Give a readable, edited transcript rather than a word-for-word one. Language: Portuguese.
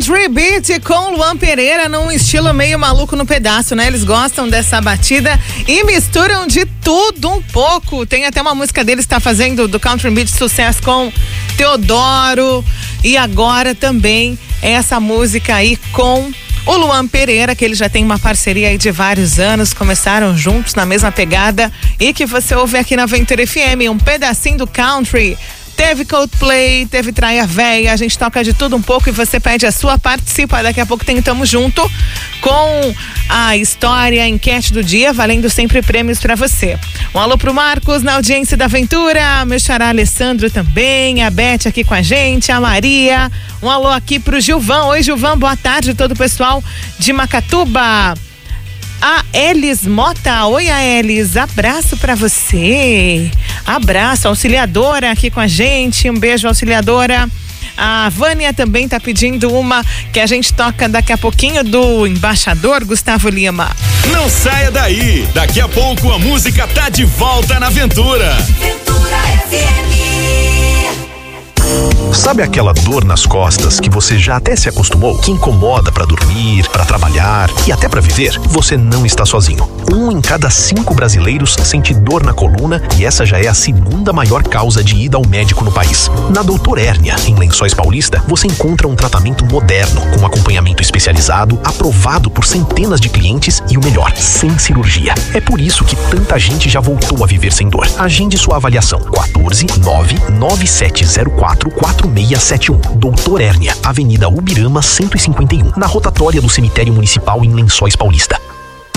Country Beat com Luan Pereira num estilo meio maluco no pedaço, né? Eles gostam dessa batida e misturam de tudo um pouco. Tem até uma música deles que tá fazendo do Country Beat sucesso com Teodoro. E agora também essa música aí com o Luan Pereira, que ele já tem uma parceria aí de vários anos, começaram juntos na mesma pegada e que você ouve aqui na Aventura FM, um pedacinho do country. Teve Coldplay, teve Traia Véia, a gente toca de tudo um pouco e você pede a sua, participa. Daqui a pouco tem Tamo Junto com a história, a enquete do dia, valendo sempre prêmios pra você. Um alô pro Marcos na audiência da Aventura, meu xará Alessandro também, a Beth aqui com a gente, a Maria. Um alô aqui pro Gilvan. Oi, Gilvan, boa tarde a todo o pessoal de Macatuba. A Elis Mota, oi a Elis, abraço pra você, abraço, auxiliadora aqui com a gente, um beijo auxiliadora. A Vânia também tá pedindo uma que a gente toca daqui a pouquinho do embaixador Gustavo Lima. Não saia daí, daqui a pouco a música tá de volta na Aventura. Aventura FM. Sabe aquela dor nas costas que você já até se acostumou, que incomoda pra dormir, pra trabalhar e até pra viver? Você não está sozinho. 1 em cada 5 brasileiros sente dor na coluna e essa já é a segunda maior causa de ida ao médico no país. Na Doutor Hérnia, em Lençóis Paulista, você encontra um tratamento moderno, com acompanhamento especializado, aprovado por centenas de clientes e o melhor, sem cirurgia. É por isso que tanta gente já voltou a viver sem dor. Agende sua avaliação. 14-99704-4671. Doutor Hérnia, Avenida Ubirama 151, na rotatória do Cemitério Municipal em Lençóis Paulista.